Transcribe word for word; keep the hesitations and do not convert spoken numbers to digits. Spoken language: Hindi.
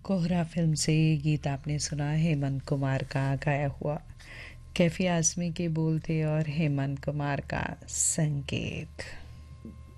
कोहरा फिल्म से ये गीत आपने सुना हेमंत कुमार का गाया हुआ। कैफी आजमी के बोल थे और हेमंत कुमार का संगीत।